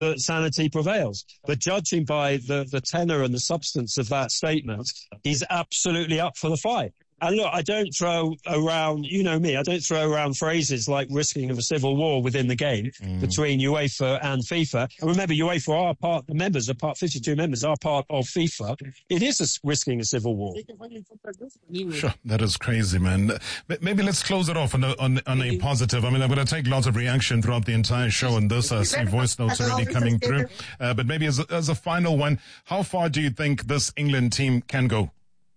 that sanity prevails. But judging by the tenor and the substance of that statement, he's absolutely up for the fight. And look, I don't throw around, you know me, I don't throw around phrases like risking of a civil war within the game between UEFA and FIFA. And remember, UEFA are part, the members are part, 52 members are part of FIFA. It is risking a civil war. Sure, that is crazy, man. Maybe let's close it off on a positive. I mean, I'm going to take lots of reaction throughout the entire show on this. I see voice notes already coming through. But maybe as a final one, how far do you think this England team can go?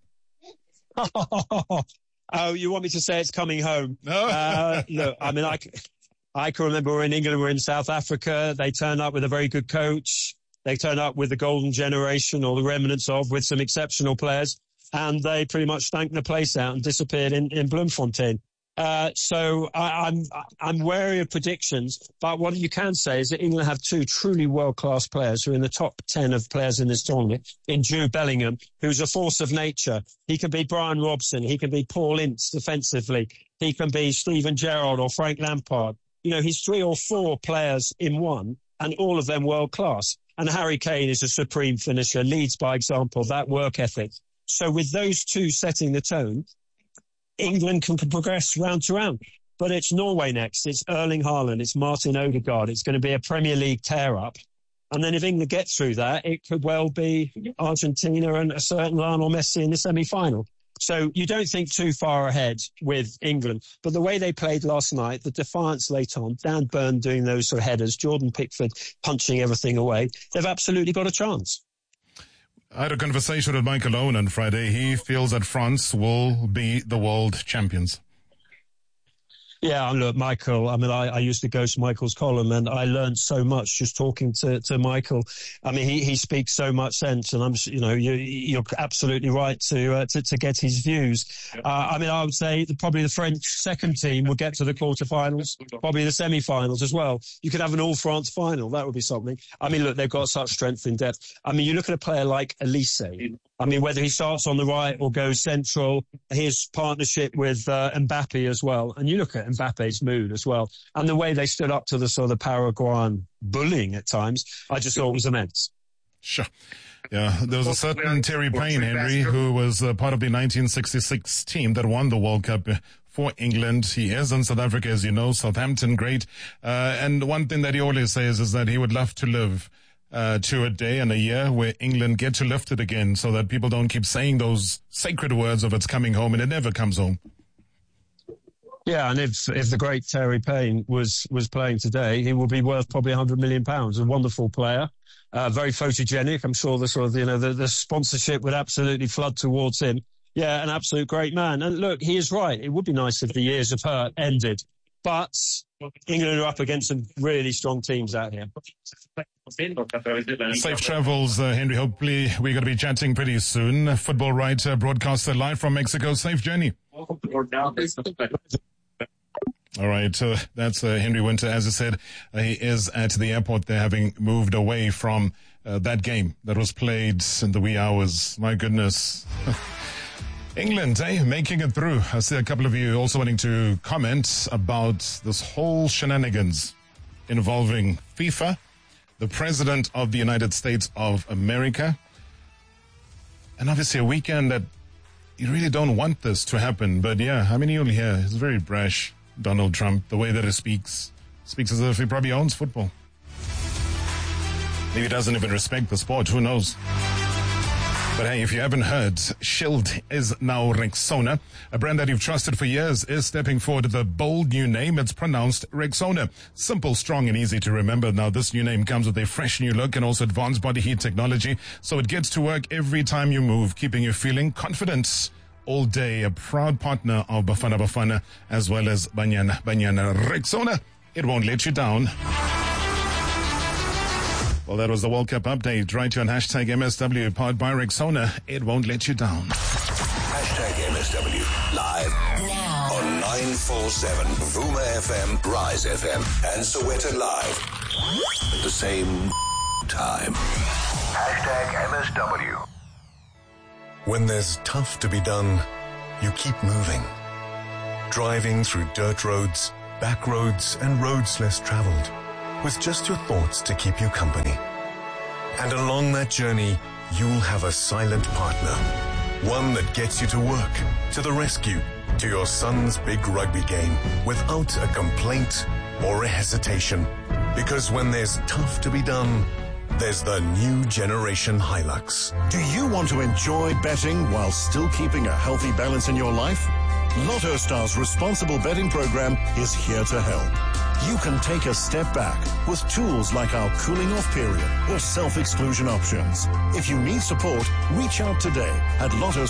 Oh, you want me to say it's coming home? No. Look, I mean, I can remember we're in England, we're in South Africa. They turned up with a very good coach. They turned up with the golden generation, or the remnants of, with some exceptional players. And they pretty much stank the place out and disappeared in Bloemfontein. So I'm wary of predictions, but what you can say is that England have two truly world-class players who are in the top 10 of players in this tournament, in Jude Bellingham, who's a force of nature. He can be Brian Robson. He can be Paul Ince defensively. He can be Steven Gerrard or Frank Lampard. You know, he's 3 or 4 players in one, and all of them world-class. And Harry Kane is a supreme finisher, leads by example, that work ethic. So with those two setting the tone, England can progress round to round. But it's Norway next. It's Erling Haaland. It's Martin Odegaard. It's going to be a Premier League tear-up. And then if England get through that, it could well be Argentina and a certain Lionel Messi in the semi-final. So you don't think too far ahead with England. But the way they played last night, the defiance late on, Dan Burn doing those sort of headers, Jordan Pickford punching everything away, they've absolutely got a chance. I had a conversation with Michael Owen on Friday. He feels that France will be the world champions. Yeah, look, Michael, I mean, I used to go to Michael's column and I learned so much just talking to Michael. I mean, he speaks so much sense, and you're absolutely right to get his views. I mean, I would say that probably the French second team will get to the quarterfinals, probably the semi-finals as well. You could have an all-France final. That would be something. I mean, look, they've got such strength in depth. I mean, you look at a player like Elise. I mean, whether he starts on the right or goes central, his partnership with Mbappe as well. And you look at Mbappe's mood as well. And the way they stood up to the sort of Paraguayan bullying at times, I just thought was immense. Sure. Yeah, there was a certain Terry Payne, Henry, who was part of the 1966 team that won the World Cup for England. He is in South Africa, as you know, Southampton, great. And one thing that he always says is that he would love to live to a day and a year where England get to lift it again, so that people don't keep saying those sacred words of it's coming home, and it never comes home. Yeah, and if the great Terry Payne was playing today, he would be worth probably £100 million. A wonderful player, very photogenic. I'm sure the sort of, the sponsorship would absolutely flood towards him. Yeah, an absolute great man. And look, he is right. It would be nice if the years of hurt ended. But England are up against some really strong teams out here. Safe travels, Henry. Hopefully we're going to be chatting pretty soon. Football writer, broadcaster live from Mexico. Safe journey. All right, that's Henry Winter. As I said, he is at the airport. They're having moved away from that game that was played in the wee hours. My goodness. England, making it through. I see a couple of you also wanting to comment about this whole shenanigans involving FIFA, the President of the United States of America, and obviously a weekend that you really don't want this to happen. But yeah, I mean, you'll hear it's very brash, Donald Trump, the way that he speaks as if he probably owns football. Maybe he doesn't even respect the sport, who knows? But hey, if you haven't heard, Shield is now Rexona. A brand that you've trusted for years is stepping forward with a bold new name. It's pronounced Rexona. Simple, strong, and easy to remember. Now, this new name comes with a fresh new look and also advanced body heat technology. So it gets to work every time you move, keeping you feeling confident all day. A proud partner of Bafana Bafana as well as Banyana Banyana. Rexona, it won't let you down. Well, that was the World Cup update. Right here on hashtag MSW, powered by Rexona. It won't let you down. Hashtag MSW, live now on 947 Vuma FM, Rise FM, and Soweto Live. At the same time. Hashtag MSW. When there's tough to be done, you keep moving. Driving through dirt roads, back roads, and roads less traveled. with just your thoughts to keep you company. And along that journey, you'll have a silent partner. One that gets you to work, to the rescue, to your son's big rugby game without a complaint or a hesitation. Because when there's tough to be done, there's the new generation Hilux. Do you want to enjoy betting while still keeping a healthy balance in your life? Lotto Star's responsible betting program is here to help. You can take a step back with tools like our cooling off period or self-exclusion options. If you need support, reach out today at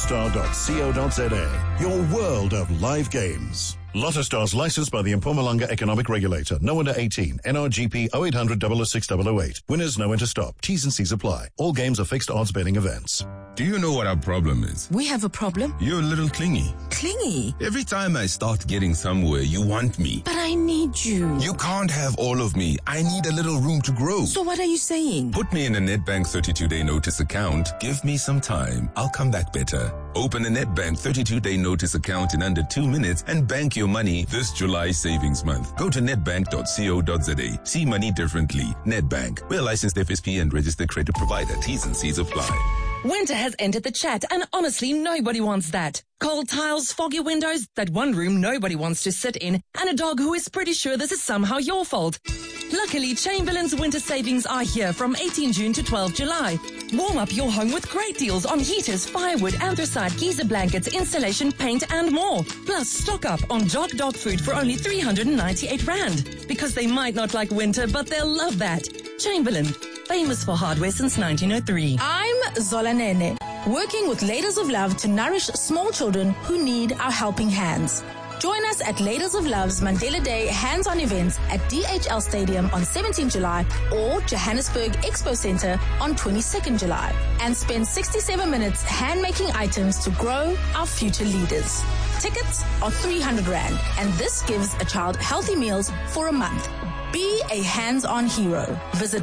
lottostar.co.za. Your world of live games. Lotto Stars licensed by the Mpumalanga Economic Regulator. No under 18. NRGP 0800 006 008. Winners know when to stop. T's and C's apply. All games are fixed odds betting events. Do you know what our problem is? We have a problem? You're a little clingy. Clingy? Every time I start getting somewhere, you want me. But I need you. You can't have all of me. I need a little room to grow. So what are you saying? Put me in a Nedbank 32-day notice account. Give me some time. I'll come back better. Open a Nedbank 32-day notice account in under 2 minutes and bank your money this July savings month. Go to nedbank.co.za. See money differently. Nedbank. We're a licensed FSP and registered credit provider. T's and C's apply. Winter has entered the chat, and honestly, nobody wants that. Cold tiles, foggy windows, that one room nobody wants to sit in, and a dog who is pretty sure this is somehow your fault. Luckily, Chamberlain's winter savings are here from 18 June to 12 July. Warm up your home with great deals on heaters, firewood, anthracite, geyser blankets, insulation, paint, and more. Plus, stock up on Jock dog food for only 398 Rand. Because they might not like winter, but they'll love that. Chamberlain, famous for hardware since 1903. I'm Zola Nene, working with Ladies of Love to nourish small children who need our helping hands. Join us at Ladies of Love's Mandela Day hands-on events at DHL Stadium on 17 July or Johannesburg Expo Center on 22nd July and spend 67 minutes hand-making items to grow our future leaders. Tickets are 300 Rand, and this gives a child healthy meals for a month. Be a hands-on hero. Visit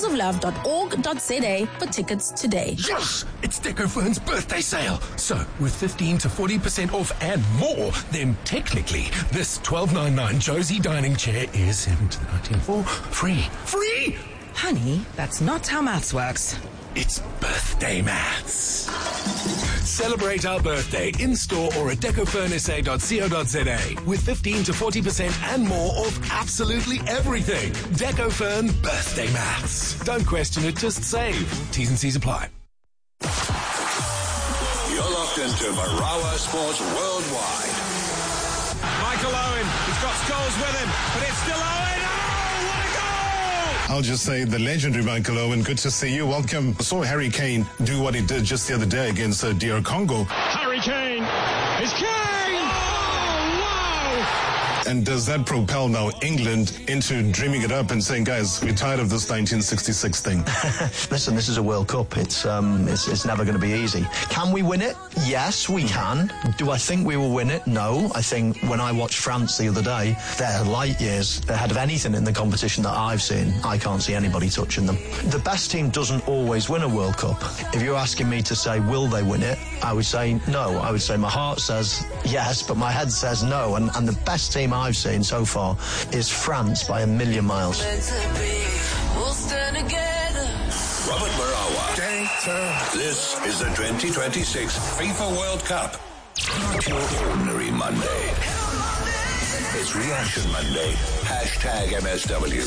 ladiesoflove.org.za for tickets today. Yes! It's Decofern's birthday sale. So, with 15 to 40% off and more, then technically, this $12.99 Josie dining chair is $17.94 free. Free! Honey, that's not how maths works. It's birthday maths. Celebrate our birthday in-store or at decofernsa.co.za with 15 to 40% and more off absolutely everything. Decofern birthday maths. Don't question it, just save. T's and C's apply. You're locked into Marawa Sports Worldwide. Michael Owen, he's got Scholes with him, but it's still Owen. I'll just say the legendary Michael Owen, good to see you. Welcome. I saw Harry Kane do what he did just the other day against DR Congo. Harry Kane is Kane! And does that propel now England into dreaming it up and saying, guys, we're tired of this 1966 thing? Listen, this is a World Cup. It's never going to be easy. Can we win it? Yes, we can. Do I think we will win it? No. I think when I watched France the other day, they're light years ahead of anything in the competition that I've seen. I can't see anybody touching them. The best team doesn't always win a World Cup. If you're asking me to say, will they win it? I would say no. I would say my heart says yes, but my head says no. And the best team I've seen so far is France by a million miles. We'll stand together. Robert Marawa. This is the 2026 FIFA World Cup. Not your ordinary Monday. It's Reaction Monday. #MSW.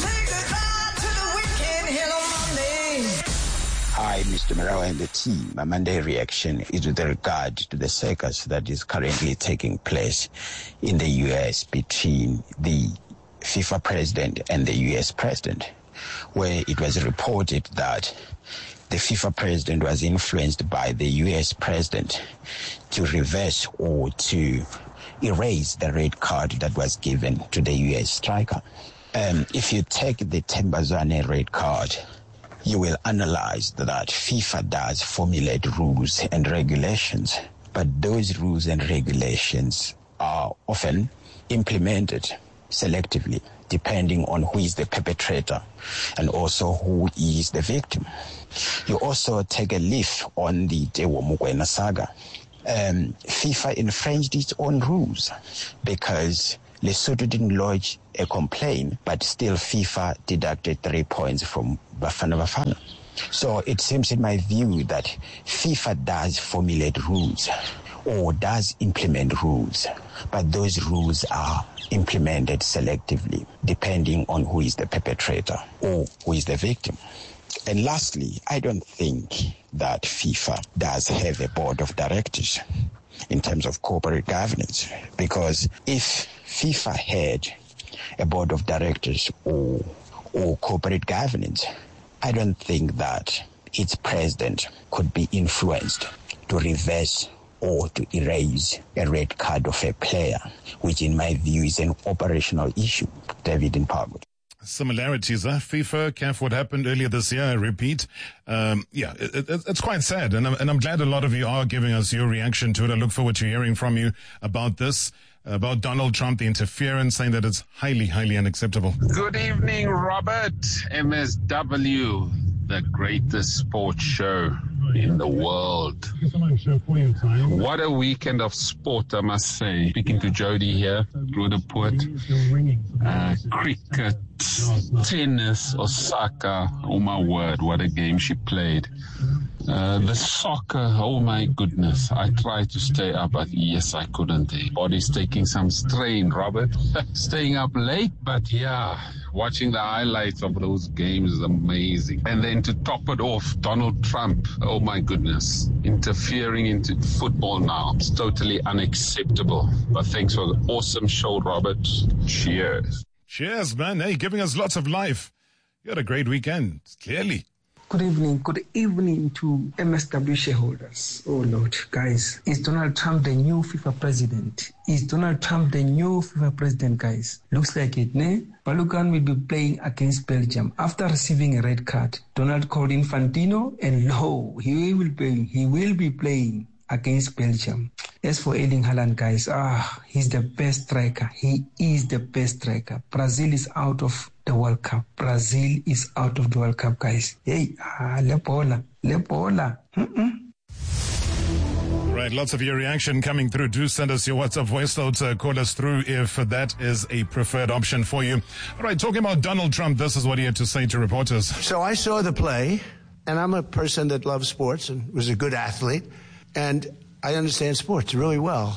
Hi, Mr. Marawa and the team. My Monday reaction is with regard to the circus that is currently taking place in the U.S. between the FIFA president and the U.S. president, where it was reported that the FIFA president was influenced by the U.S. president to reverse or to erase the red card that was given to the U.S. striker. If you take the Tembazwane red card, you will analyze that FIFA does formulate rules and regulations, but those rules and regulations are often implemented selectively, depending on who is the perpetrator and also who is the victim. You also take a leaf on the Tewo Mokoena saga. FIFA infringed its own rules because Lesotho didn't lodge a complaint, but still FIFA deducted 3 points from Bafana Bafana. So it seems in my view that FIFA does formulate rules or does implement rules, but those rules are implemented selectively depending on who is the perpetrator or who is the victim. And lastly, I don't think that FIFA does have a board of directors in terms of corporate governance, because if FIFA had a board of directors or corporate governance, I don't think that its president could be influenced to reverse or to erase a red card of a player, which in my view is an operational issue. David in Parkwood. Similarities, FIFA, CAF, what happened earlier this year, I repeat. It's quite sad, and I'm glad a lot of you are giving us your reaction to it. I look forward to hearing from you about this, about Donald Trump, the interference, saying that it's highly, highly unacceptable. Good evening, Robert. MSW, the greatest sports show in the world. What a weekend of sport, I must say. Speaking to Jody here, Roodepoort, cricket, tennis, Osaka, oh my word, what a game she played. The soccer, oh my goodness, I tried to stay up, but yes, I couldn't. The body's taking some strain, Robert. Staying up late, but yeah, watching the highlights of those games is amazing. And then to top it off, Donald Trump, oh my goodness, interfering into football now. It's totally unacceptable. But thanks for the awesome show, Robert. Cheers. Cheers, man. Hey, giving us lots of life. You had a great weekend, clearly. Good evening to MSW shareholders. Oh Lord, guys, is Donald Trump the new FIFA president? Is Donald Trump the new FIFA president, guys? Looks like it, ne? Balugan will be playing against Belgium after receiving a red card. Donald called Infantino, and no, he will be playing against Belgium. As for Erling Haaland, guys, he's the best striker. He is the best striker. Brazil is out of the World Cup. Brazil is out of the World Cup, guys. Hey, le bola. Right, lots of your reaction coming through. Do send us your WhatsApp voice notes. Call us through if that is a preferred option for you. All right, talking about Donald Trump, this is what he had to say to reporters. So I saw the play, and I'm a person that loves sports and was a good athlete, and I understand sports really well.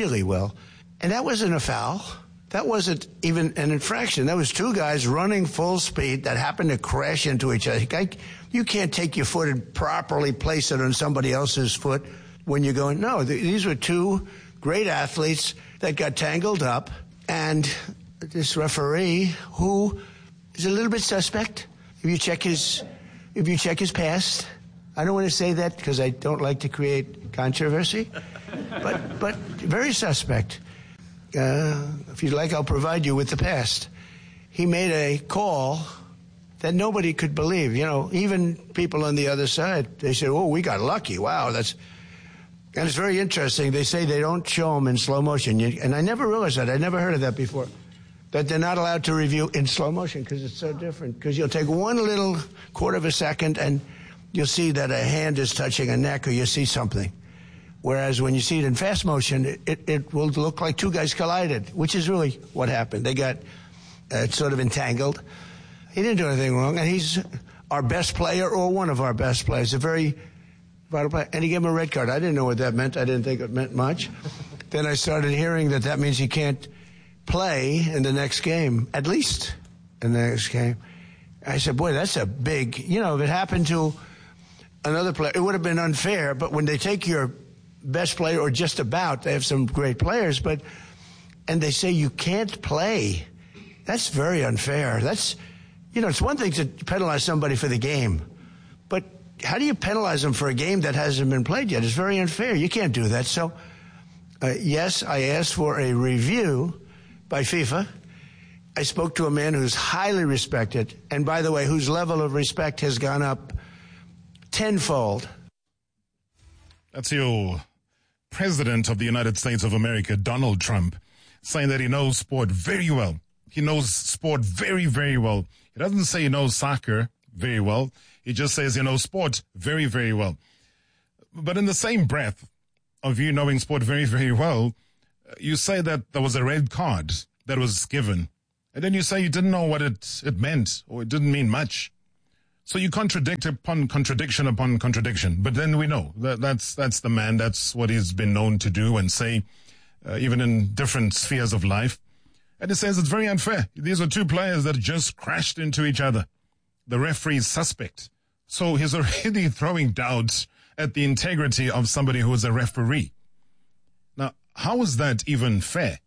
And that wasn't a foul. That wasn't even an infraction. That was two guys running full speed that happened to crash into each other. You can't take your foot and properly place it on somebody else's foot when you're going, no, these were two great athletes that got tangled up, and this referee, who is a little bit suspect, if you check his past. I don't want to say that because I don't like to create controversy, but very suspect. If you'd like, I'll provide you with the past. He made a call that nobody could believe. You know, even people on the other side, they said, oh, we got lucky. Wow, and it's very interesting. They say they don't show them in slow motion. And I never realized that. I never heard of that before, that they're not allowed to review in slow motion because it's so different. Because you'll take one little quarter of a second and you'll see that a hand is touching a neck or you see something. Whereas when you see it in fast motion, it will look like two guys collided, which is really what happened. They got sort of entangled. He didn't do anything wrong, and he's our best player or one of our best players, a very vital player. And he gave him a red card. I didn't know what that meant. I didn't think it meant much. Then I started hearing that means he can't play in the next game, at least in the next game. I said, boy, that's a big, if it happened to another player, it would have been unfair. But when they take your best player, or just about, they have some great players, and they say you can't play, that's very unfair. That's, it's one thing to penalize somebody for the game, but how do you penalize them for a game that hasn't been played yet? It's very unfair. You can't do that. So, yes, I asked for a review by FIFA. I spoke to a man who's highly respected, and by the way, whose level of respect has gone up tenfold. That's your President of the United States of America, Donald Trump, saying that he knows sport very well. He knows sport very, very well. He doesn't say he knows soccer very well. He just says he knows sport very, very well. But in the same breath of you knowing sport very, very well, you say that there was a red card that was given. And then you say you didn't know what it meant, or it didn't mean much. So you contradict upon contradiction upon contradiction. But then we know that's the man. That's what he's been known to do and say, even in different spheres of life. And it says it's very unfair. These are two players that just crashed into each other. The referee is suspect. So he's already throwing doubts at the integrity of somebody who is a referee. Now, how is that even fair?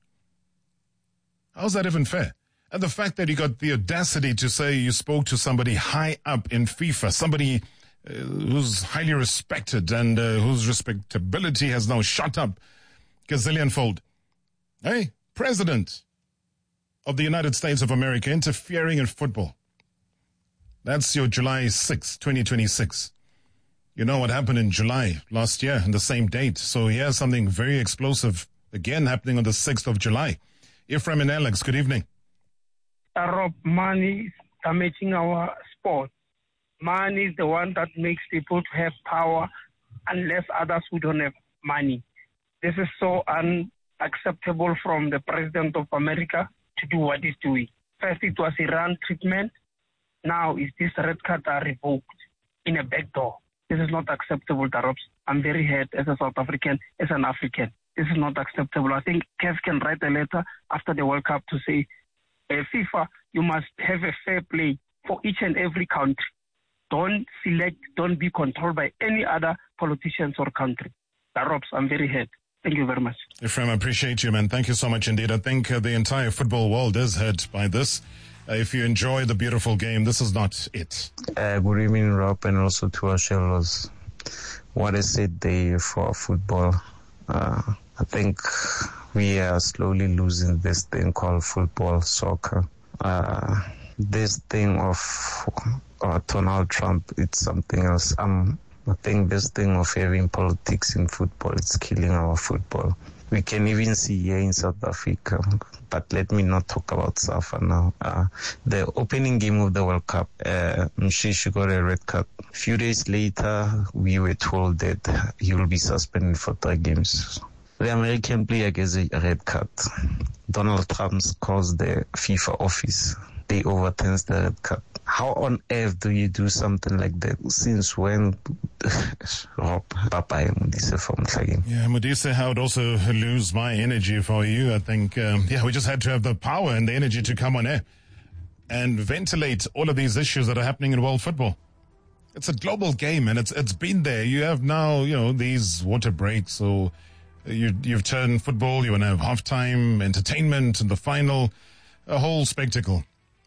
How is that even fair? And the fact that you got the audacity to say you spoke to somebody high up in FIFA, somebody who's highly respected and whose respectability has now shot up gazillionfold. Hey, President of the United States of America interfering in football. That's your July 6, 2026. You know what happened in July last year on the same date. So here's something very explosive again happening on the 6th of July. Ephraim and Alex, good evening. Rob, money is damaging our sport. Money is the one that makes people to have power unless others who don't have money. This is so unacceptable from the President of America to do what he's doing. First it was Iran treatment. Now is this red card are revoked in a back door. This is not acceptable, Darobs. I'm very hurt as a South African, as an African. This is not acceptable. I think Kev can write a letter after the World Cup to say, FIFA, you must have a fair play for each and every country. Don't be controlled by any other politicians or country. Darobs, I'm very hurt. Thank you very much. Ephraim, I appreciate you, man. Thank you so much indeed. I think the entire football world is hurt by this. If you enjoy the beautiful game, this is not it. Good evening, Rob, and also to our shareholders. What a sad day for football. I think we are slowly losing this thing called football, soccer. This thing of Donald Trump, it's something else. I think this thing of having politics in football, it's killing our football. We can even see here in South Africa, but let me not talk about SAFA now. The opening game of the World Cup, Mshishi got a red card. A few days later, we were told that he will be suspended for 3 games. The American player gets a red card. Donald Trump calls the FIFA office. They overturns the red card. How on earth do you do something like that? Since when? Rob, bye-bye, Modise from Tlagin. Yeah, Modise, I would also lose my energy for you. I think, we just had to have the power and the energy to come on air and ventilate all of these issues that are happening in world football. It's a global game, and it's been there. You have now, these water breaks, or you've turned football. You want to have halftime, entertainment, and the final, a whole spectacle.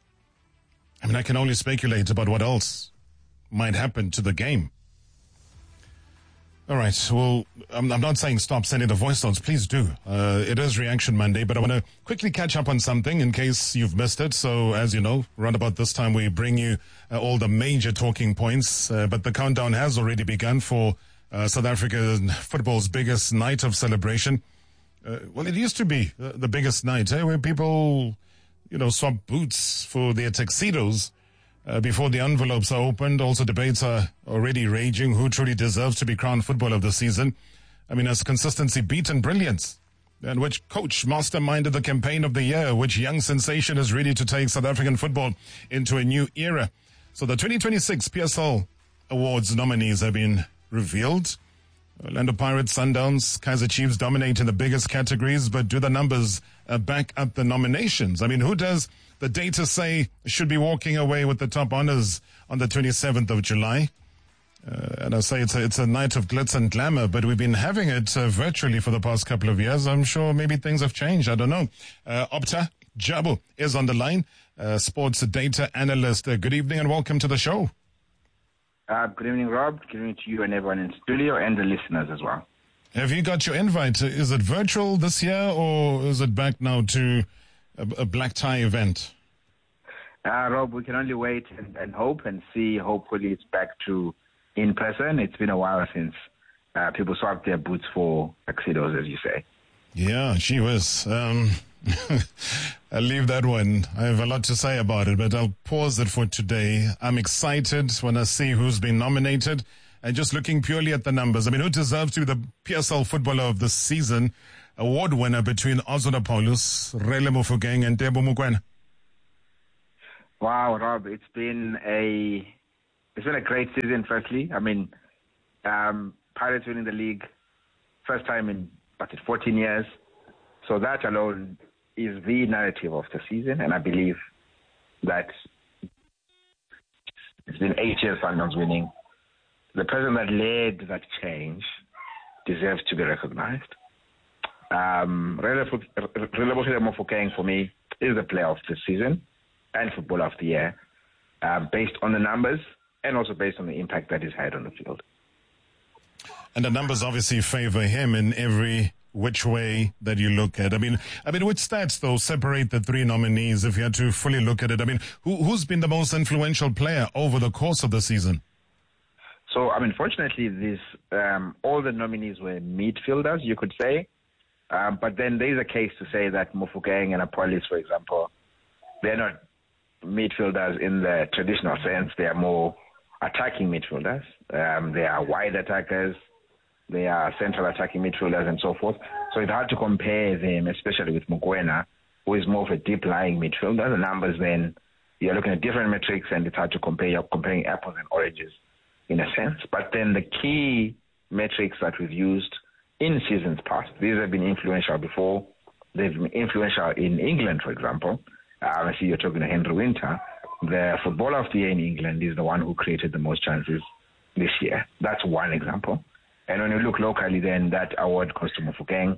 I mean, I can only speculate about what else might happen to the game. All right, well, I'm not saying stop sending the voice notes. Please do. It is Reaction Monday, but I want to quickly catch up on something in case you've missed it. So, as you know, around about this time, we bring you all the major talking points. But the countdown has already begun for South Africa football's biggest night of celebration. Well, it used to be the biggest night, where people, swap boots for their tuxedos before the envelopes are opened. Also, debates are already raging who truly deserves to be crowned footballer of the season. I mean, has consistency beaten brilliance? And which coach masterminded the campaign of the year? Which young sensation is ready to take South African football into a new era? So the 2026 PSL Awards nominees have been revealed. Orlando Pirates, Sundowns, Kaizer Chiefs dominate in the biggest categories, but do the numbers back up the nominations? I mean, who does the data say should be walking away with the top honors on the 27th of July? And I say it's a night of glitz and glamour, but we've been having it virtually for the past couple of years. I'm sure maybe things have changed. I don't know. Opta Jabu is on the line, sports data analyst. Good evening and welcome to the show. Good evening, Rob. Good evening to you and everyone in studio and the listeners as well. Have you got your invite? Is it virtual this year, or is it back now to a black tie event? Rob, we can only wait and hope and see. Hopefully it's back to in person. It's been a while since people swapped their boots for tuxedos, as you say. Yeah, she was. I'll leave that one. I have a lot to say about it, but I'll pause it for today. I'm excited when I see who's been nominated, and just looking purely at the numbers. I mean, who deserves to be the PSL footballer of the season? award winner between Ozona Paulus, Relebohile Mofokeng, and Teboho Mokoena? Wow, Rob, it's been a great season. Firstly, I mean, Pirates winning the league first time in 14 years. So that alone is the narrative of the season, and I believe that it's been 8 years Sundowns winning. The person that led that change deserves to be recognized. Relebohile Mofokeng, for me, is the player of the season and footballer of the year, based on the numbers and also based on the impact that he's had on the field. And the numbers obviously favor him in every which way that you look at. I mean, which stats, though, separate the three nominees if you had to fully look at it? I mean, who's been the most influential player over the course of the season? So, I mean, fortunately, all the nominees were midfielders, you could say. But then there's a case to say that Mofokeng and Apolis, for example, they're not midfielders in the traditional sense. They are more attacking midfielders. They are wide attackers. They are central attacking midfielders and so forth. So it's hard to compare them, especially with Mokoena, who is more of a deep-lying midfielder. The numbers then, you're looking at different metrics and it's hard to compare. You're comparing apples and oranges in a sense. But then the key metrics that we've used in seasons past, these have been influential before. They've been influential in England, for example. I see you're talking to Henry Winter. The footballer of the year in England is the one who created the most chances this year. That's one example. And when you look locally, then that award goes to Mofokeng.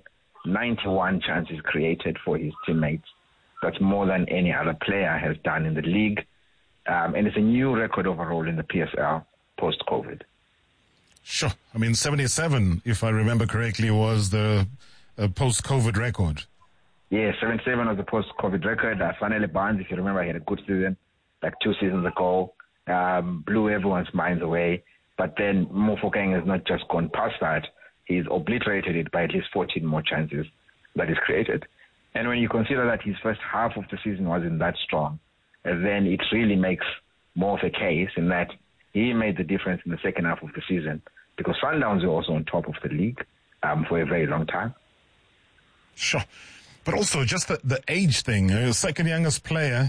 91 chances created for his teammates. That's more than any other player has done in the league. And it's a new record overall in the PSL post-COVID. Sure. I mean, 77, if I remember correctly, was the post-COVID record. Yeah, 77 was the post-COVID record. Fanele Barnes, if you remember, he had a good season like 2 seasons ago. Blew everyone's minds away. But then Mofokeng has not just gone past that. He's obliterated it by at least 14 more chances that he's created. And when you consider that his first half of the season wasn't that strong, then it really makes more of a case in that he made the difference in the second half of the season, because Sundowns were also on top of the league for a very long time. Sure. But also just the age thing. Second youngest player,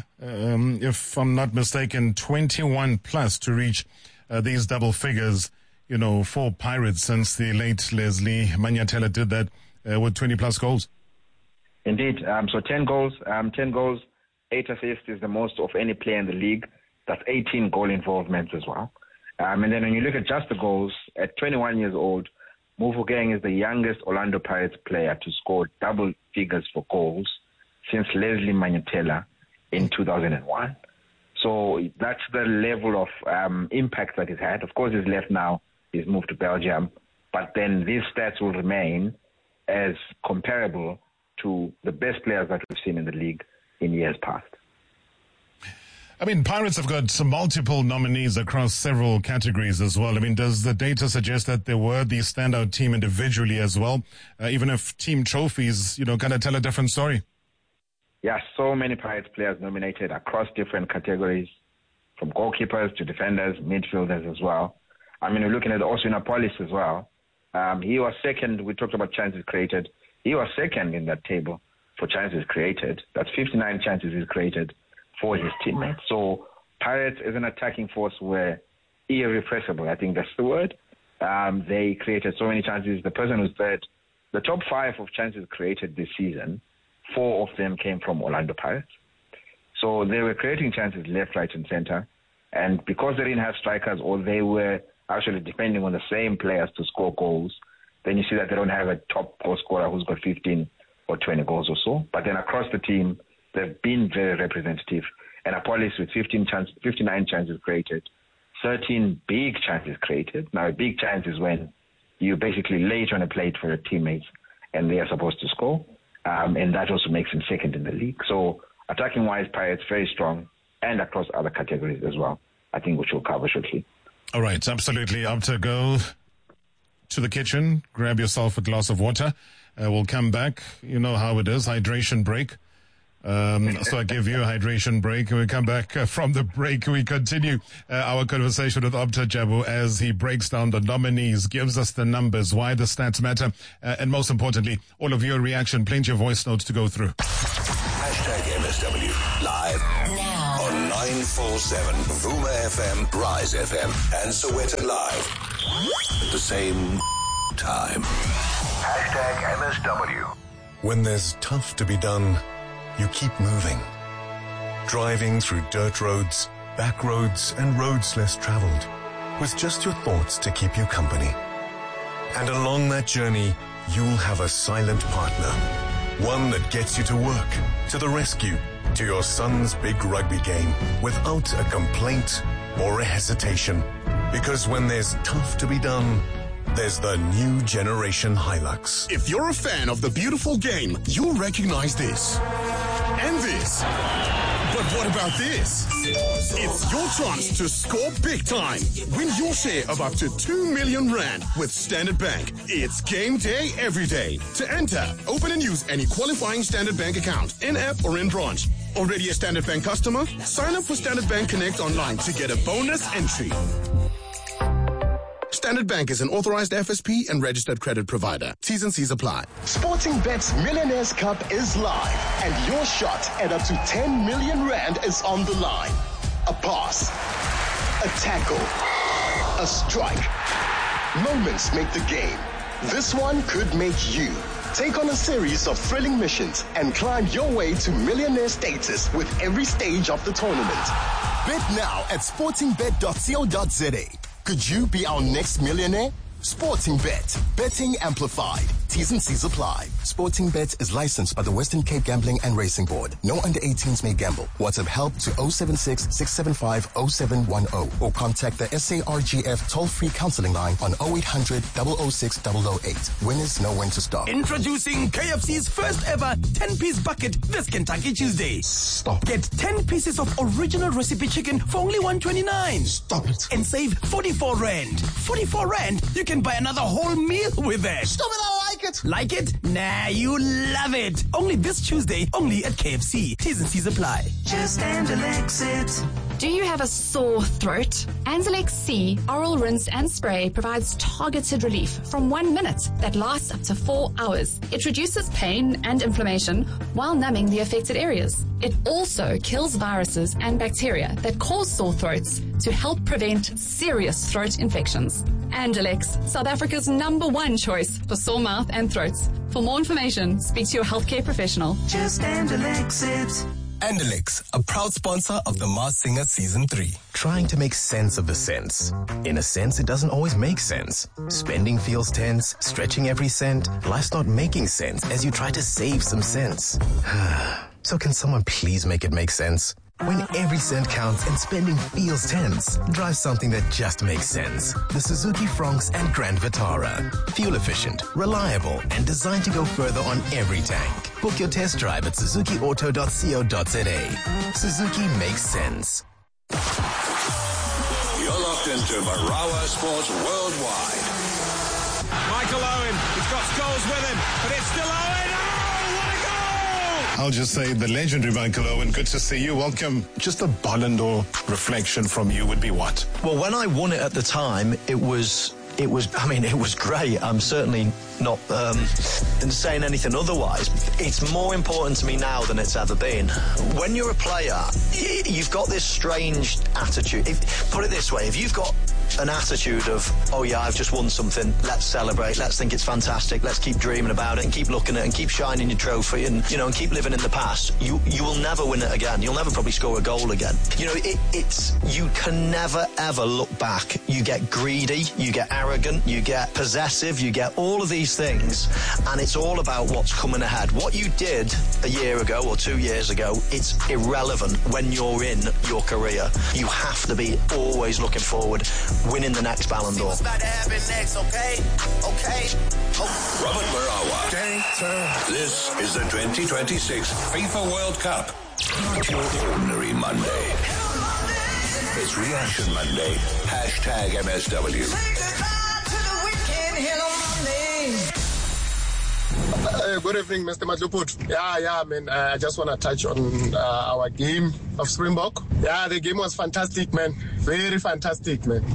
if I'm not mistaken, 21 plus to reach these double figures, for Pirates since the late Leslie Manyatela did that with 20 plus goals. Indeed. So 10 goals, 8 assists is the most of any player in the league. That's 18 goal involvements as well. And then when you look at just the goals, at 21 years old, Mofokeng is the youngest Orlando Pirates player to score double figures for goals since Leslie Manyatela in 2001. So that's the level of impact that he's had. Of course, he's left now. He's moved to Belgium. But then these stats will remain as comparable to the best players that we've seen in the league in years past. I mean, Pirates have got some multiple nominees across several categories as well. I mean, does the data suggest that there were the standout team individually as well, even if team trophies, kind of tell a different story? Yeah, so many Pirates players nominated across different categories, from goalkeepers to defenders, midfielders as well. I mean, we're looking at also Apolis as well. He was second. We talked about chances created. He was second in that table for chances created. That's 59 chances he's created for his teammates. So Pirates as an attacking force were irrepressible. I think that's the word. They created so many chances. The person who said the top 5 of chances created this season, 4 of them came from Orlando Pirates. So they were creating chances left, right, and center. And because they didn't have strikers, or they were actually depending on the same players to score goals, then you see that they don't have a top goal scorer who's got 15 or 20 goals or so. But then across the team, they've been very representative. And Apolis with 59 chances created, 13 big chances created. Now, a big chance is when you basically lay it on a plate for your teammates and they are supposed to score. And that also makes him second in the league. So attacking-wise, Pirates very strong, and across other categories as well, I think, which we'll cover shortly. All right, absolutely. Up to go to the kitchen, grab yourself a glass of water. We'll come back. You know how it is, hydration break. So I give you a hydration break. When we come back from the break, we continue our conversation with Opta Jabu as he breaks down the nominees, gives us the numbers, why the stats matter, and most importantly, all of your reaction. Plenty of voice notes to go through. #MSW live now on 947 Vuma FM, Rise FM, and Sowetan Live at the same time. #MSW. When there's tough to be done, you keep moving. Driving through dirt roads, back roads, and roads less traveled, with just your thoughts to keep you company. And along that journey, you'll have a silent partner. One that gets you to work, to the rescue, to your son's big rugby game, without a complaint or a hesitation. Because when there's tough to be done, there's the new generation Hilux. If you're a fan of the beautiful game, you'll recognize this. And this. But what about this? It's your chance to score big time. Win your share of up to 2 million rand with Standard Bank. It's game day every day. To enter, open and use any qualifying Standard Bank account, in-app or in branch. Already a Standard Bank customer? Sign up for Standard Bank Connect online to get a bonus entry. Standard Bank is an authorized FSP and registered credit provider. T's and C's apply. Sporting Bet's Millionaires Cup is live, and your shot at up to 10 million rand is on the line. A pass, a tackle, a strike. Moments make the game. This one could make you. Take on a series of thrilling missions and climb your way to millionaire status with every stage of the tournament. Bet now at sportingbet.co.za. Could you be our next millionaire? Sporting Bet. Betting amplified. T's and C's apply. Sporting Bet is licensed by the Western Cape Gambling and Racing Board. No under 18s may gamble. WhatsApp help to 076-675-0710 or contact the SARGF toll-free counseling line on 0800 006 008. Winners know when to stop. Introducing KFC's first ever 10-piece bucket this Kentucky Tuesday. Stop. Get 10 pieces of original recipe chicken for only 129. Stop it. And save 44 rand. 44 rand? You can buy another whole meal with that. Stop it, I like it. Like it? Nah, you love it. Only this Tuesday, only at KFC. T's and C's apply. Just Anzalex it. Do you have a sore throat? Anzalex C oral rinse and spray provides targeted relief from 1 minute that lasts up to 4 hours. It reduces pain and inflammation while numbing the affected areas. It also kills viruses and bacteria that cause sore throats to help prevent serious throat infections. Anzalex, South Africa's #1 choice for sore mouth and throats. For more information, speak to your healthcare professional. Just Anzalex it. Andelix, a proud sponsor of The Masked Singer Season 3. Trying to make sense of the sense. In a sense, it doesn't always make sense. Spending feels tense, stretching every cent. Life's not making sense as you try to save some sense. So can someone please make it make sense? When every cent counts and spending feels tense, drive something that just makes sense. The Suzuki Fronx and Grand Vitara. Fuel efficient, reliable, and designed to go further on every tank. Book your test drive at suzukiauto.co.za. Suzuki makes sense. You're locked into Marawa Sports Worldwide. Michael Owen, he's got Scholes with him, but it's still Owen. I'll just say the legendary Michael Owen, good to see you. Welcome. Just a Ballon d'Or reflection from you would be what? Well, when I won it at the time, it was great. I'm certainly not saying anything otherwise. It's more important to me now than it's ever been. When you're a player, you've got this strange attitude. Put it this way, if you've got an attitude of, oh yeah, I've just won something, let's celebrate, let's think it's fantastic, let's keep dreaming about it and keep looking at it and keep shining your trophy and keep living in the past, you will never win it again. You'll never probably score a goal again. You can never ever look back. You get greedy, you get arrogant, you get possessive, you get all of these things, and it's all about what's coming ahead. What you did a year ago or 2 years ago, it's irrelevant when you're in your career. You have to be always looking forward, winning the next Ballon d'Or. What's about to happen next, okay? Robert Marawa. This is the 2026 FIFA World Cup. Not your ordinary Monday. It's Reaction Monday. #MSW. Good evening, Mr. Madluput. Yeah, man. I just want to touch on our game of Springbok. Yeah, the game was fantastic, man. Very fantastic, man.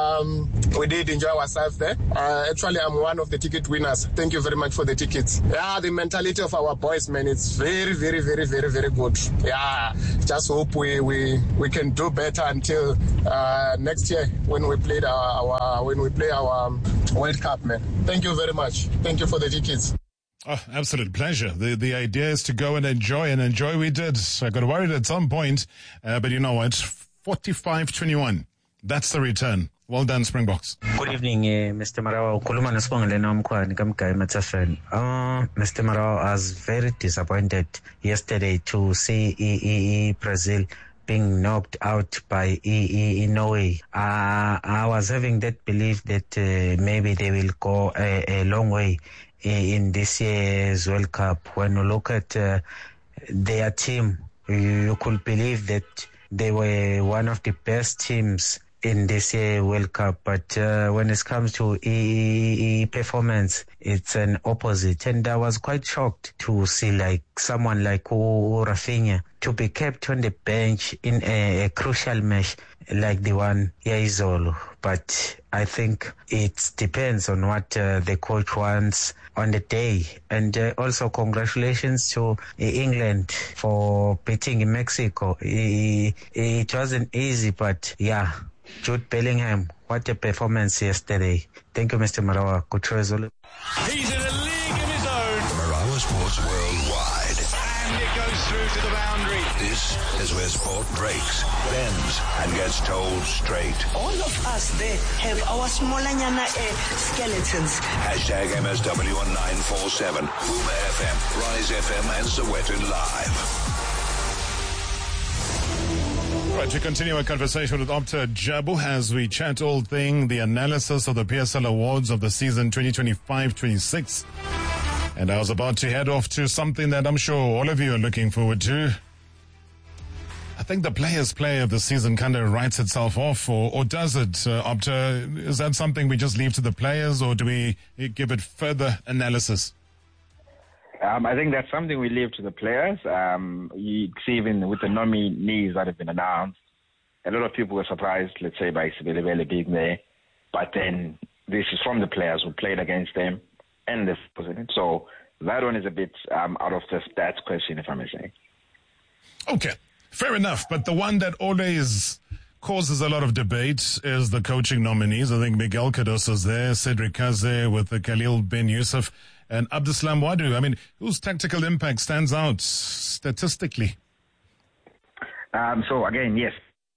We did enjoy ourselves there. Actually, I'm one of the ticket winners. Thank you very much for the tickets. Yeah, the mentality of our boys, man, it's very, very, very, very, very good. Yeah, just hope we can do better until next year when we play our World Cup, man. Thank you very much. Thank you for the tickets. Oh, absolute pleasure. The idea is to go and enjoy we did. I got worried at some point, but you know what? 45-21. That's the return. Well done, Springboks. Good evening, Mr. Marawa. Kuluma nasibongele nomkhwani kamgaya Matsafeni. Mr. Marawa, I was very disappointed yesterday to see Brazil being knocked out by Norway. I was having that belief that maybe they will go a long way in this year's World Cup. When you look at their team, you could believe that they were one of the best teams in this year World Cup, but when it comes to performance, it's an opposite. And I was quite shocked to see like someone like Rafinha to be kept on the bench in a crucial match like the one Izolo. But I think it depends on what the coach wants on the day. And also congratulations to England for beating Mexico. It wasn't easy, but yeah. Jude Bellingham, what a performance yesterday. Thank you, Mr. Marawa. Good result. He's in a league of his own. Marawa Sports Worldwide. And it goes through to the boundary. This is where sport breaks, bends, and gets told straight. All of us there have our smallanyana skeletons. Hashtag MSW on 947. Boomer FM, Rise FM, and Sowetan Live. Right, to continue our conversation with Opta Jabu as we chat all thing, the analysis of the PSL Awards of the season 2025-26. And I was about to head off to something that I'm sure all of you are looking forward to. I think the Players' Play of the season kind of writes itself off, or does it, Opta? Is that something we just leave to the players, or do we give it further analysis? I think that's something we leave to the players. You see, even with the nominees that have been announced, a lot of people were surprised, let's say, by Sibili being there. But then this is from the players who played against them and the president. So that one is a bit out of the stats question, if I may say. Okay, fair enough. But the one that always causes a lot of debate is the coaching nominees. I think Miguel Cardoso's there, Cedric Kaze with Khalil Ben Yusuf, and Abdeslam Wadu. I mean, whose tactical impact stands out statistically? So again, yes.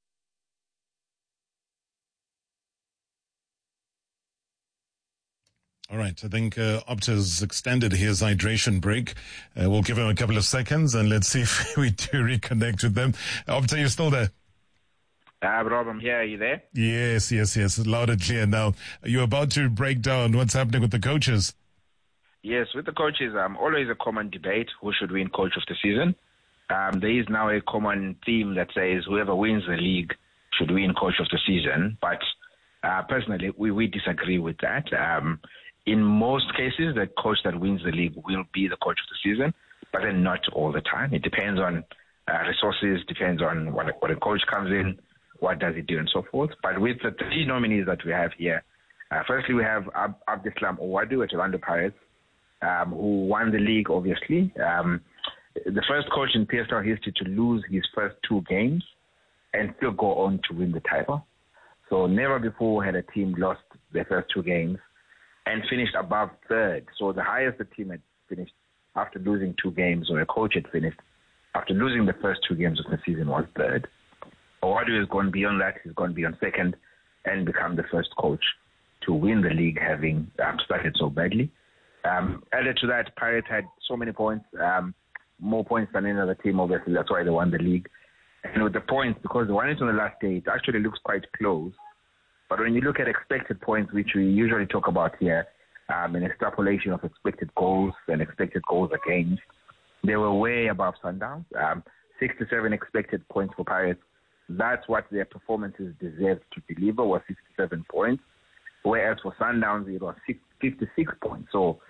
All right, I think Opta's extended his hydration break. We'll give him a couple of seconds and let's see if we do reconnect with them. Opta, you're still there? Rob, I'm here. Are you there? Yes. Loud and clear now. You're about to break down what's happening with the coaches. Yes, with the coaches, always a common debate, who should win coach of the season. There is now a common theme that says whoever wins the league should win coach of the season. But personally, we disagree with that. In most cases, the coach that wins the league will be the coach of the season, but then not all the time. It depends on resources, depends on what a coach comes in, what does he do, and so forth. But with the three nominees that we have here, firstly, we have Abdeslam Wadu at Orlando Pirates, who won the league, obviously. The first coach in PSL history to lose his first two games and still go on to win the title. So never before had a team lost their first two games and finished above third. So the highest the team had finished after losing two games, or a coach had finished after losing the first two games of the season, was third. Owadu has gone beyond that. He's gone beyond second and become the first coach to win the league, having started so badly. Added to that, Pirates had so many points, more points than any other team, obviously. That's why they won the league. And with the points, because they won it on the last day, it actually looks quite close. But when you look at expected points, which we usually talk about here, an extrapolation of expected goals and expected goals against, they were way above Sundowns. 67 expected points for Pirates. That's what their performances deserved to deliver, was 67 points. Whereas for Sundowns, it was 56 points. So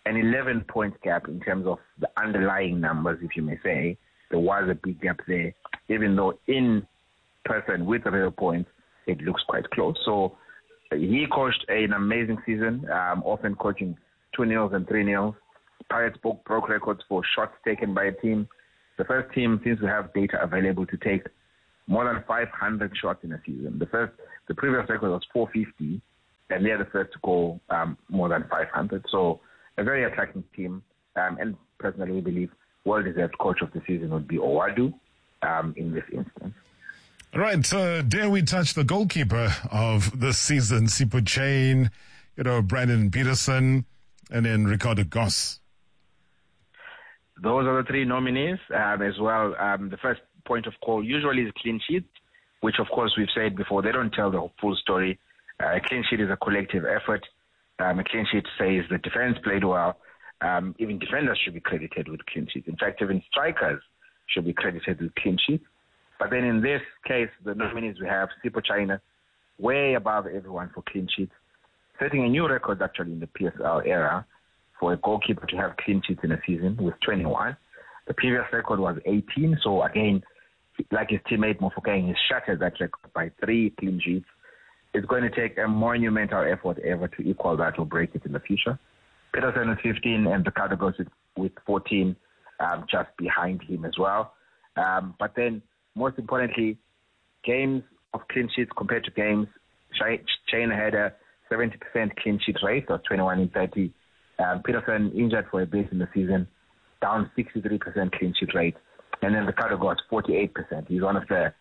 an 11-point gap in terms of the underlying numbers, if you may say. There was a big gap there, even though in person with real points, it looks quite close. So he coached an amazing season, often coaching 2-0 and 3-0. Pirates broke records for shots taken by a team. The first team seems to have data available to take more than 500 shots in a season. The previous record was 450, and they're the first to go more than 500. So a very attacking team, and personally we believe well-deserved coach of the season would be Owadu in this instance. All right, dare we touch the goalkeeper of the season, Sipho Chane, Brandon Peterson, and then Ricardo Goss? Those are the three nominees as well. The first point of call usually is clean sheet, which of course we've said before, they don't tell the full story. A clean sheet is a collective effort. A clean sheet says the defense played well. Even defenders should be credited with clean sheets. In fact, even strikers should be credited with clean sheets. But then in this case, the nominees we have Sipho Chane, way above everyone for clean sheets, setting a new record actually in the PSL era for a goalkeeper to have clean sheets in a season with 21. The previous record was 18. So again, like his teammate Mofokeng, he's shattered that record by 3 clean sheets. It's going to take a monumental effort ever to equal that or break it in the future. Peterson with 15 and Ricardo Goss with 14 just behind him as well. But then, most importantly, games of clean sheets compared to games, Chane had a 70% clean sheet rate, or 21 in 30. Peterson injured for a bit in the season, down 63% clean sheet rate. And then Ricardo Goss, 48%. He's one of the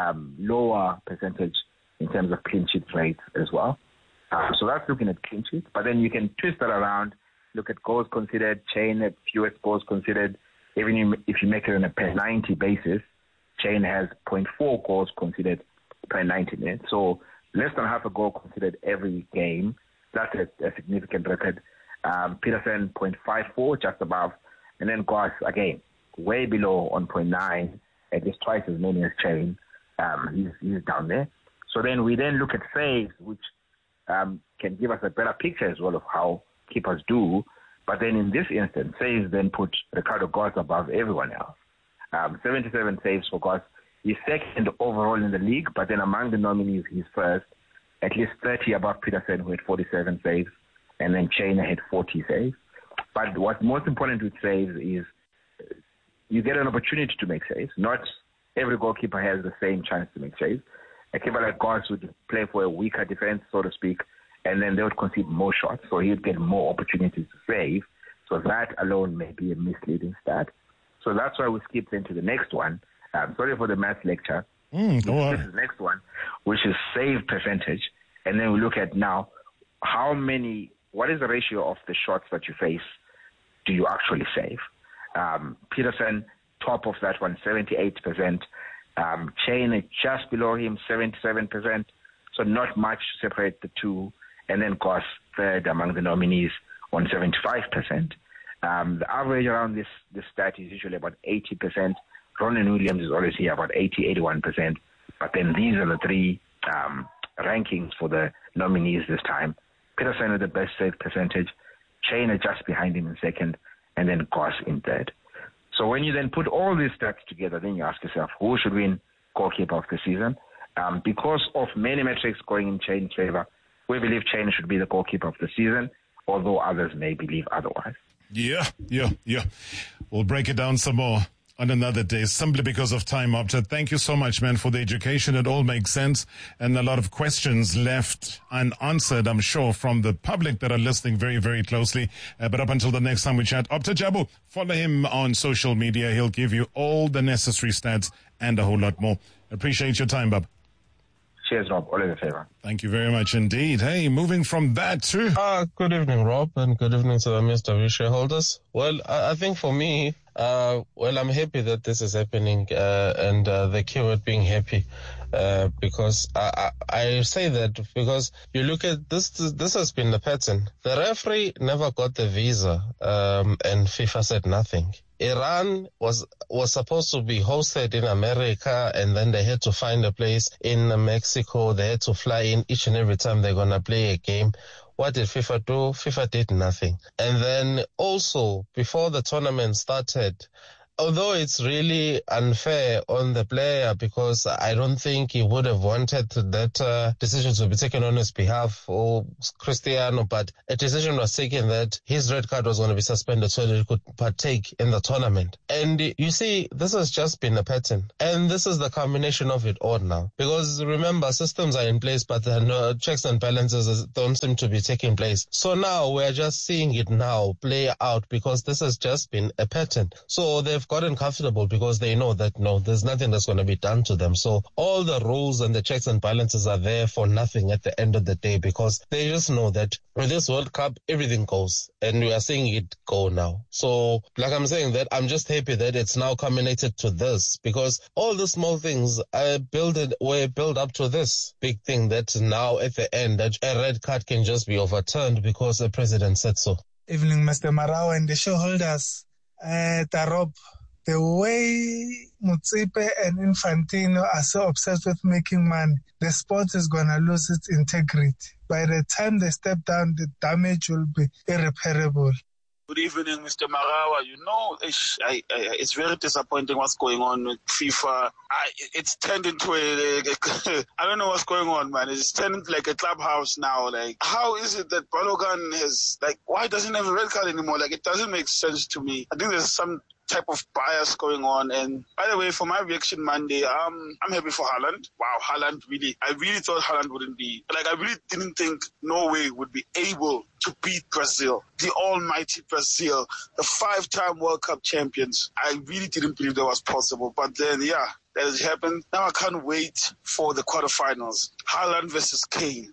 lower percentage in terms of clean sheet rates as well. So that's looking at clean sheets. But then you can twist that around, look at goals considered, Chane at fewest goals considered. Even if you make it on a per 90 basis, Chane has 0.4 goals considered per 90 minutes. So less than half a goal considered every game. That's a significant record. Peterson, 0.54, just above. And then Goss, again, way below on 0.9, at least twice as many as Chane. He's down there. So then we look at saves, which can give us a better picture as well of how keepers do. But then in this instance, saves then put Ricardo Goss above everyone else. 77 saves for Goss. He's second overall in the league, but then among the nominees, he's first. At least 30 above Peterson, who had 47 saves, and then Chane had 40 saves. But what's most important with saves is you get an opportunity to make saves. Not every goalkeeper has the same chance to make saves. A keeper like Goss would play for a weaker defense, so to speak, and then they would concede more shots, so he'd get more opportunities to save. So that alone may be a misleading stat. So that's why we skipped into the next one. Sorry for the math lecture. This is the next one, which is save percentage. And then we look at now what is the ratio of the shots that you face do you actually save? Peterson, top of that one, 78%. Chane just below him, 77%. So not much to separate the two. And then Goss third among the nominees on 75%. The average around this stat is usually about 80%. Ronan Williams is always here about 80, 81%. But then these are the three rankings for the nominees this time. Peterson with the best save percentage, Chane just behind him in second, and then Goss in third. So when you then put all these stats together, then you ask yourself, who should win goalkeeper of the season? Because of many metrics going in Chane's favor, we believe Chane should be the goalkeeper of the season, although others may believe otherwise. Yeah. We'll break it down some more on another day, simply because of time, Opta. Thank you so much, man, for the education. It all makes sense. And a lot of questions left unanswered, I'm sure, from the public that are listening very, very closely. But up until the next time we chat, Opta Jabu, follow him on social media. He'll give you all the necessary stats and a whole lot more. Appreciate your time, Bub. Cheers, Rob. Always a favor. Thank you very much indeed. Hey, moving from that to... Good evening, Rob, and good evening to the MSW shareholders. Well, I think for me, I'm happy that this is happening, and the keyword being happy. because I say that because you look at this has been the pattern. The referee never got the visa, and FIFA said nothing. Iran was supposed to be hosted in America, and then they had to find a place in Mexico. They had to fly in each and every time they're going to play a game. What did FIFA do? FIFA did nothing. And then also, before the tournament started, although it's really unfair on the player because I don't think he would have wanted that decision to be taken on his behalf or Cristiano, but a decision was taken that his red card was going to be suspended so that he could partake in the tournament. And you see, this has just been a pattern. And this is the combination of it all now. Because remember, systems are in place, but the checks and balances don't seem to be taking place. So now we're just seeing it now play out because this has just been a pattern. So they've gotten comfortable because they know that no, there's nothing that's going to be done to them. So all the rules and the checks and balances are there for nothing at the end of the day because they just know that with this World Cup, everything goes and we are seeing it go now. So like I'm saying that I'm just happy that it's now culminated to this because all the small things were built up to this big thing that now at the end that a red card can just be overturned because the president said so. Evening, Mr. Marau and the shareholders. Tarob, the way Motsepe and Infantino are so obsessed with making money, the sport is going to lose its integrity. By the time they step down, the damage will be irreparable. Good evening, Mr. Marawa. You know, it's very disappointing what's going on with FIFA. It's turned into I don't know what's going on, man. It's turned into like a clubhouse now. Like, how is it that Balogun has, why doesn't he have a red card anymore? It doesn't make sense to me. I think there's some type of bias going on. And by the way, for my reaction Monday, I'm happy for Haaland. Wow, Haaland I really thought Haaland wouldn't be, I really didn't think Norway would be able to beat Brazil, the almighty Brazil, the 5-time World Cup champions. I really didn't believe that was possible. But then, yeah, that has happened. Now I can't wait for the quarterfinals. Haaland versus Kane.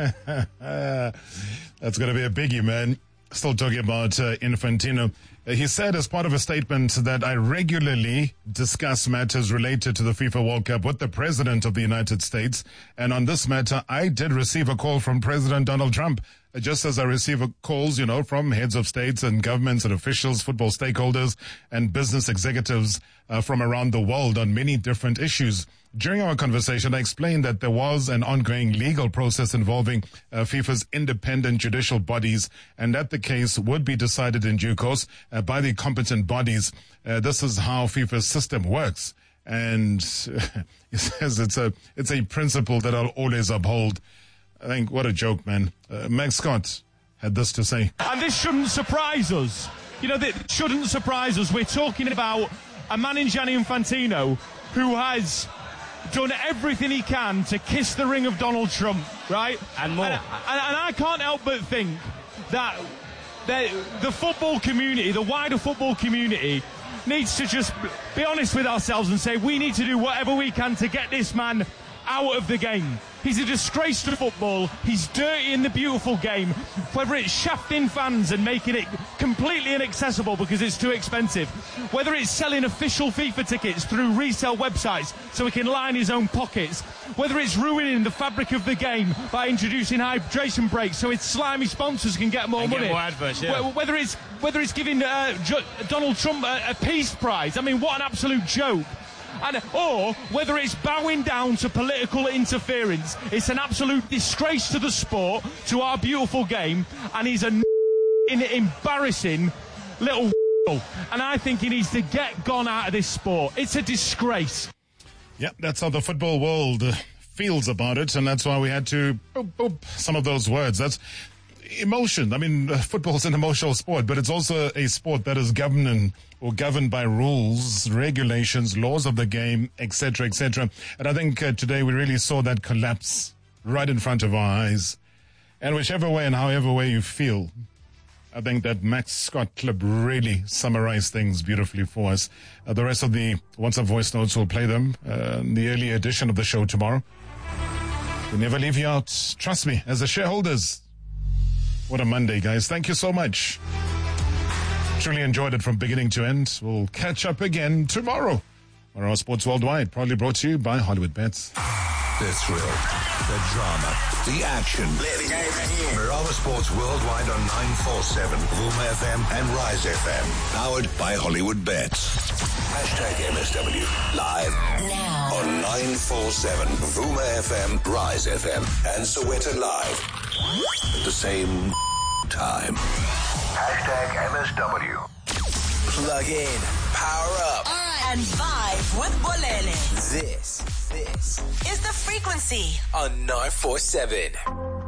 That's going to be a biggie, man. Still talking about Infantino. He said as part of a statement that I regularly discuss matters related to the FIFA World Cup with the President of the United States. And on this matter, I did receive a call from President Donald Trump, just as I receive calls, from heads of states and governments and officials, football stakeholders and business executives from around the world on many different issues. During our conversation, I explained that there was an ongoing legal process involving FIFA's independent judicial bodies and that the case would be decided in due course by the competent bodies. This is how FIFA's system works. And he says it's a principle that I'll always uphold. I think what a joke, man. Max Scott had this to say. And this shouldn't surprise us. That shouldn't surprise us. We're talking about a man in Gianni Infantino who has done everything he can to kiss the ring of Donald Trump, right? And more. And I can't help but think that the football community, the wider football community, needs to just be honest with ourselves and say we need to do whatever we can to get this man out of the game. He's a disgrace to football. He's dirty in the beautiful game. Whether it's shafting fans and making it completely inaccessible because it's too expensive, whether it's selling official FIFA tickets through resale websites so he can line his own pockets, whether it's ruining the fabric of the game by introducing hydration breaks so its slimy sponsors can get more money. Get more adverts, yeah. Whether it's giving Donald Trump a peace prize. I mean, what an absolute joke. Or whether it's bowing down to political interference. It's an absolute disgrace to the sport, to our beautiful game, and he's an embarrassing little and I think he needs to get gone out of this sport. It's a disgrace. Yeah, that's how the football world feels about it, and that's why we had to boop some of those words. That's emotion. I mean, football's an emotional sport, but it's also a sport that is governed by rules, regulations, laws of the game, etc., etc. And I think today we really saw that collapse right in front of our eyes. And whichever way and however way you feel, I think that Max Scott clip really summarized things beautifully for us. The rest of the WhatsApp voice notes, will play them in the early edition of the show tomorrow. We never leave you out. Trust me, as the shareholders. What a Monday, guys. Thank you so much. Truly enjoyed it from beginning to end. We'll catch up again tomorrow on our Sports Worldwide, proudly brought to you by Hollywood Bets. The thrill, the drama, the action. Let the game begin. Marawa Sports Worldwide on 947, Vuma FM and Rise FM. Powered by Hollywood Bets. #MSW. Live now on 947, Vuma FM, Rise FM, and Soweto Live. At the same time. #MSW. Plug in, power up, and vibe with Bolele. This is the frequency on 947.